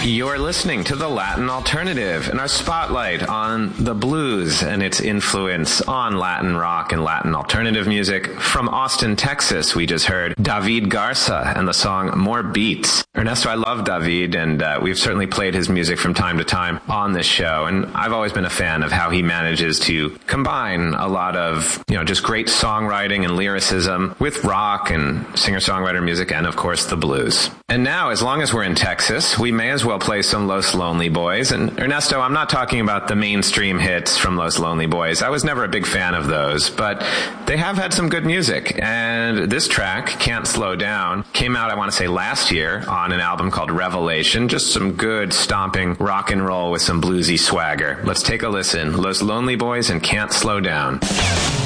You're listening to The Latin Alternative and our spotlight on the blues and its influence on Latin rock and Latin alternative music. From Austin, Texas, we just heard David Garza and the song More Beats. Ernesto, I love David, and we've certainly played his music from time to time on this show, and I've always been a fan of how he manages to combine a lot of, just great songwriting and lyricism with rock and singer-songwriter music and, of course, the blues. And now, as long as we're in Texas, we may as well play some Los Lonely Boys. And Ernesto, I'm not talking about the mainstream hits from Los Lonely Boys. I was never a big fan of those, but they have had some good music. And this track, Can't Slow Down, came out, I want to say, last year on an album called Revelation. Just some good stomping rock and roll with some bluesy swagger. Let's take a listen. Los Lonely Boys and Can't Slow Down.